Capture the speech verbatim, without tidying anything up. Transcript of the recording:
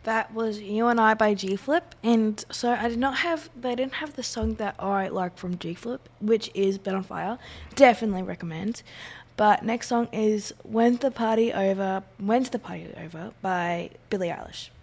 That was You and I by G Flip, and so I did not have, they didn't have the song that I like from G Flip, which is Bet on Fire. Definitely recommend. But next song is When's the Party Over, When's the Party Over by Billie Eilish.